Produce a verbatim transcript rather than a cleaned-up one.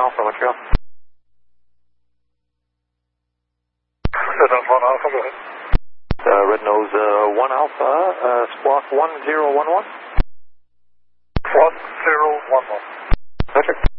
Alpha, Montreal. Red Nose one Alpha, go ahead. Uh, Red Nose uh, one Alpha, uh, squawk one zero one one. one zero one one. Patrick.